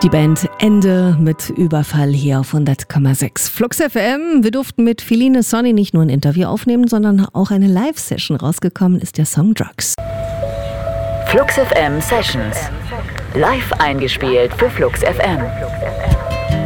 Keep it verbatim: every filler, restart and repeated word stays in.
Die Band Ende mit Überfall hier auf hundert Komma sechs. Flux F M. Wir durften mit Feline Sonny nicht nur ein Interview aufnehmen, sondern auch eine Live-Session. Rausgekommen ist der Song Drugs. Flux F M Sessions. Live eingespielt für Flux F M.